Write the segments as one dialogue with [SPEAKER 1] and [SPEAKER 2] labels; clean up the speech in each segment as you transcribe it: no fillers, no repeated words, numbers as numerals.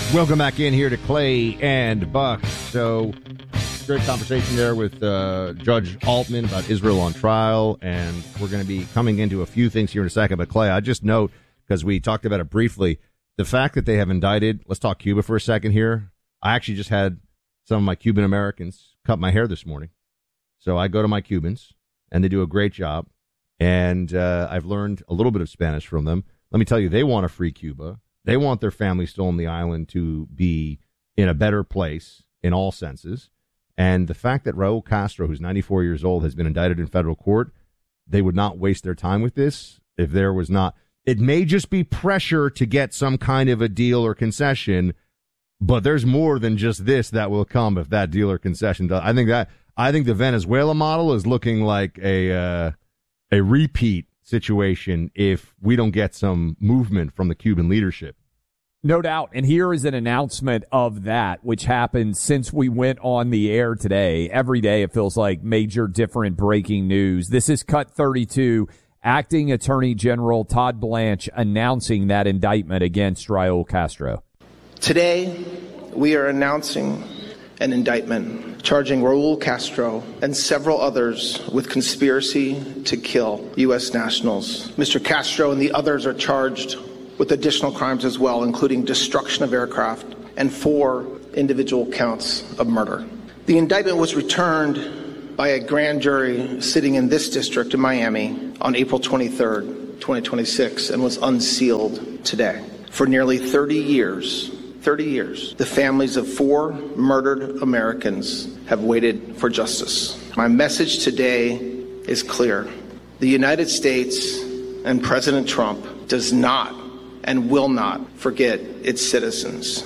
[SPEAKER 1] Welcome back in here to Clay and Buck. So, great conversation there with Judge Altman about Israel on trial, and we're going to be coming into a few things here in a second. But, Clay, I just note, because we talked about it briefly, the fact that they have indicted, let's talk Cuba for a second here. I actually just had some of my Cuban Americans cut my hair this morning. So I go to my Cubans, and they do a great job, and I've learned a little bit of Spanish from them. Let me tell you, they want a free Cuba. They want their family still on the island to be in a better place in all senses. And the fact that Raul Castro, who's 94 years old, has been indicted in federal court, they would not waste their time with this if there was not. It may just be pressure to get some kind of a deal or concession, but there's more than just this that will come if that deal or concession does. I think the Venezuela model is looking like a repeat situation if we don't get some movement from the Cuban leadership.
[SPEAKER 2] No doubt. And here is an announcement of that, which happened since we went on the air today. Every day it feels like major different breaking news. This is Cut 32. Acting Attorney General Todd Blanche announcing that indictment against Raul Castro.
[SPEAKER 3] Today, we are announcing an indictment charging Raul Castro and several others with conspiracy to kill U.S. nationals. Mr. Castro and the others are charged with additional crimes as well, including destruction of aircraft and 4 individual counts of murder. The indictment was returned by a grand jury sitting in this district in Miami on April 23rd, 2026, and was unsealed today. For nearly 30 years, the families of 4 murdered Americans have waited for justice. My message today is clear. The United States and President Trump does not and will not forget its citizens.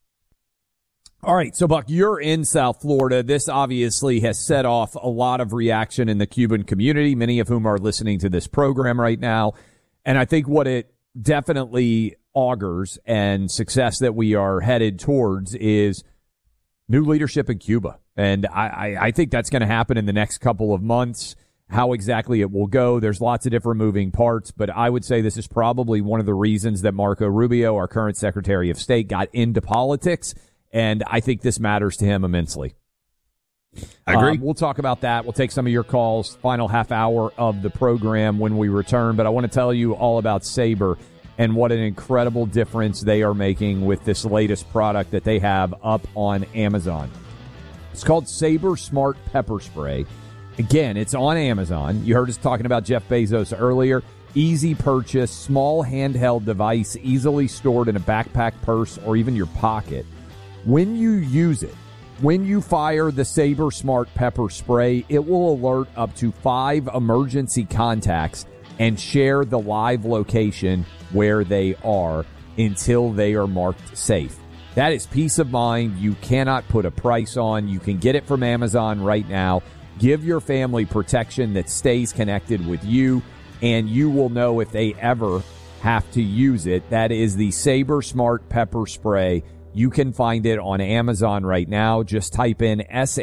[SPEAKER 2] All right, so Buck, you're in South Florida. This obviously has set off a lot of reaction in the Cuban community, many of whom are listening to this program right now. And I think what it definitely augurs and success that we are headed towards is new leadership in Cuba. And I think that's going to happen in the next couple of months. How exactly it will go, there's lots of different moving parts, but I would say this is probably one of the reasons that Marco Rubio, our current Secretary of State, got into politics, and I think this matters to him immensely.
[SPEAKER 1] I agree.
[SPEAKER 2] We'll talk about that. We'll take some of your calls, final half hour of the program when we return, but I want to tell you all about Sabre and what an incredible difference they are making with this latest product that they have up on Amazon. It's called Sabre Smart Pepper Spray. Again, it's on Amazon. You heard us talking about Jeff Bezos earlier. Easy purchase, small handheld device, easily stored in a backpack, purse, or even your pocket. When you use it, when you fire the Sabre Smart Pepper Spray, it will alert up to 5 emergency contacts and share the live location where they are until they are marked safe. That is peace of mind you cannot put a price on. You can get it from Amazon right now. Give your family protection that stays connected with you, and you will know if they ever have to use it. That is the Sabre Smart Pepper Spray. You can find it on Amazon right now. Just type in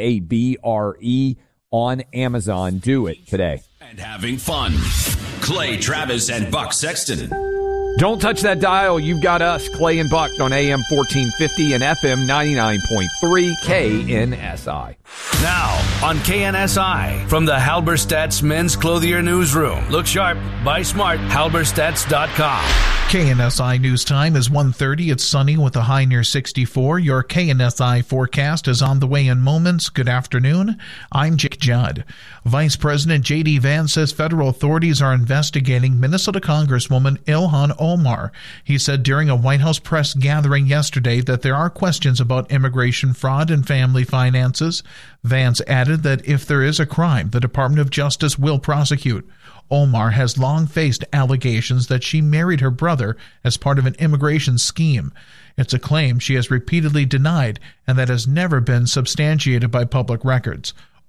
[SPEAKER 2] SABRE on Amazon. Do it today.
[SPEAKER 4] And having fun. Clay Travis and Buck Sexton.
[SPEAKER 2] Don't touch that dial. You've got us, Clay and Buck, on AM 1450 and FM 99.3 KNSI.
[SPEAKER 4] Now on KNSI from the Halberstadt's Men's Clothier Newsroom. Look sharp, buy smart, halberstadts.com.
[SPEAKER 5] KNSI News Time is 1:30. It's sunny with a high near 64. Your KNSI forecast is on the way in moments. Good afternoon. I'm Jake Judd. Vice President J.D. Vance says federal authorities are investigating Minnesota Congresswoman Ilhan Omar. He said during a White House press gathering yesterday that there are questions about immigration fraud and family finances. Vance added that if there is a crime, the Department of Justice will prosecute. Omar has long faced allegations that she married her brother as part of an immigration scheme. It's a claim she has repeatedly denied and that has never been substantiated by public records.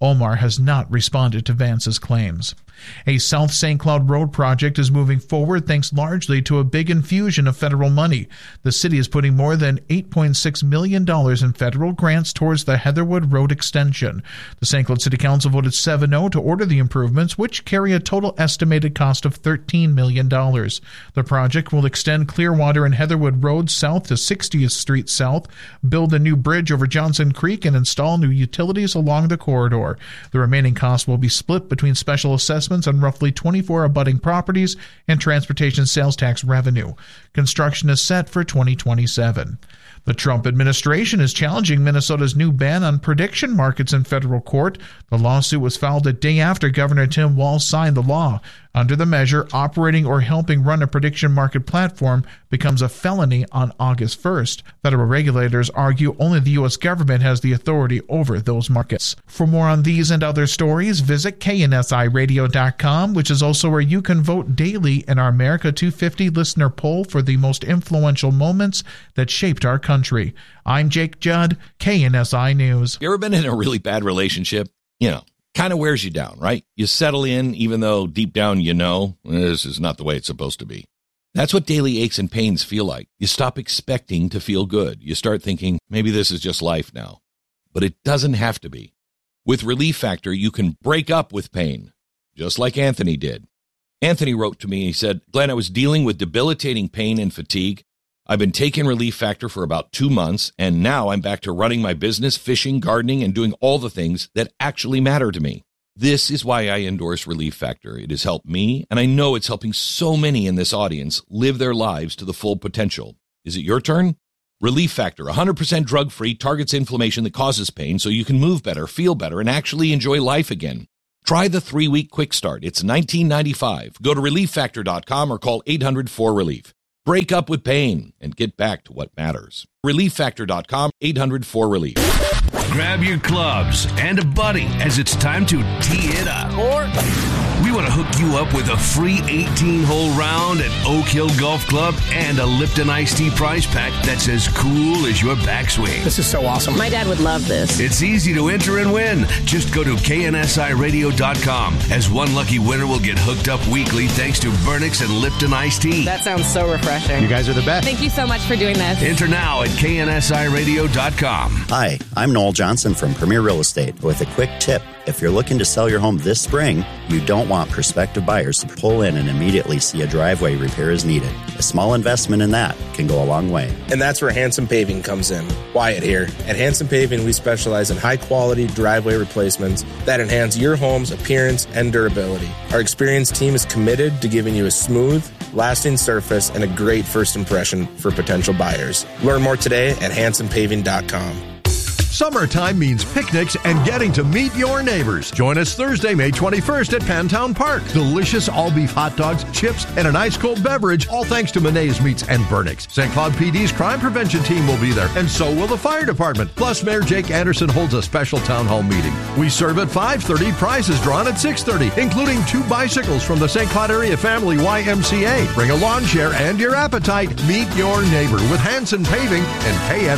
[SPEAKER 5] Omar has not responded to Vance's claims. A South St. Cloud Road project is moving forward thanks largely to a big infusion of federal money. The city is putting more than $8.6 million in federal grants towards the Heatherwood Road extension. The St. Cloud City Council voted 7-0 to order the improvements, which carry a total estimated cost of $13 million. The project will extend Clearwater and Heatherwood Road south to 60th Street South, build a new bridge over Johnson Creek, and install new utilities along the corridor. The remaining cost will be split between special assessments on roughly 24 abutting properties and transportation sales tax revenue. Construction is set for 2027. The Trump administration is challenging Minnesota's new ban on prediction markets in federal court. The lawsuit was filed a day after Governor Tim Walz signed the law. Under the measure, operating or helping run a prediction market platform becomes a felony on August 1st. Federal regulators argue only the U.S. government has the authority over those markets. For more on these and other stories, visit KNSIRadio.com, which is also where you can vote daily in our America 250 listener poll for the most influential moments that shaped our country. I'm Jake Judd, KNSI News.
[SPEAKER 6] You ever been in a really bad relationship? Kind of wears you down, right? You settle in, even though deep down this is not the way it's supposed to be. That's what daily aches and pains feel like. You stop expecting to feel good. You start thinking, maybe this is just life now. But it doesn't have to be. With Relief Factor, you can break up with pain, just like Anthony did. Anthony wrote to me, he said, Glenn, I was dealing with debilitating pain and fatigue. I've been taking Relief Factor for about 2 months, and now I'm back to running my business, fishing, gardening, and doing all the things that actually matter to me. This is why I endorse Relief Factor. It has helped me, and I know it's helping so many in this audience live their lives to the full potential. Is it your turn? Relief Factor, 100% drug-free, targets inflammation that causes pain so you can move better, feel better, and actually enjoy life again. Try the 3-week quick start. It's $19.95. Go to ReliefFactor.com or call 800-4RELIEF. Break up with pain and get back to what matters. ReliefFactor.com, 800-4RELIEF.
[SPEAKER 4] Grab your clubs and a buddy as it's time to tee it up. Or we want to hook you up with a free 18-hole round at Oak Hill Golf Club and a Lipton Iced Tea prize pack that's as cool as your backswing.
[SPEAKER 7] This is so awesome. My dad would love this.
[SPEAKER 4] It's easy to enter and win. Just go to KNSIRadio.com, as one lucky winner will get hooked up weekly thanks to Burnix and Lipton Iced Tea.
[SPEAKER 7] That sounds so refreshing.
[SPEAKER 1] You guys are the best.
[SPEAKER 8] Thank you so much for doing this.
[SPEAKER 4] Enter now at KNSIRadio.com.
[SPEAKER 9] Hi, I'm Noel Johnson from Premier Real Estate with a quick tip. If you're looking to sell your home this spring, you don't want prospective buyers to pull in and immediately see a driveway repair is needed. A small investment in that can go a long way.
[SPEAKER 10] And that's where Hanson Paving comes in. Wyatt here. At Hanson Paving, we specialize in high-quality driveway replacements that enhance your home's appearance and durability. Our experienced team is committed to giving you a smooth, lasting surface and a great first impression for potential buyers. Learn more today at hansonpaving.com.
[SPEAKER 11] Summertime means picnics and getting to meet your neighbors. Join us Thursday, May 21st at Pantown Park. Delicious all-beef hot dogs, chips, and an ice-cold beverage, all thanks to Monet's Meats and Burnix. St. Cloud PD's crime prevention team will be there, and so will the fire department. Plus, Mayor Jake Anderson holds a special town hall meeting. We serve at 5:30, prizes drawn at 6:30, including 2 bicycles from the St. Cloud Area Family YMCA. Bring a lawn chair and your appetite. Meet your neighbor with Hanson Paving and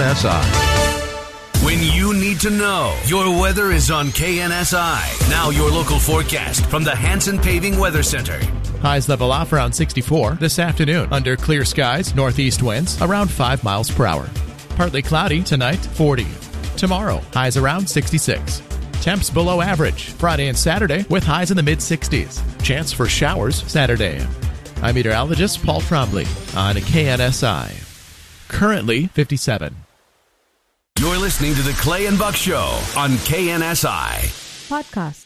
[SPEAKER 11] KNSI.
[SPEAKER 4] When you need to know, your weather is on KNSI. Now your local forecast from the Hanson Paving Weather Center.
[SPEAKER 12] Highs level off around 64 this afternoon. Under clear skies, northeast winds around 5 miles per hour. Partly cloudy tonight, 40. Tomorrow, highs around 66. Temps below average Friday and Saturday with highs in the mid-60s. Chance for showers Saturday. I'm meteorologist Paul Trombley on KNSI. Currently 57.
[SPEAKER 4] You're listening to the Clay and Buck Show on KNSI.
[SPEAKER 8] Podcast.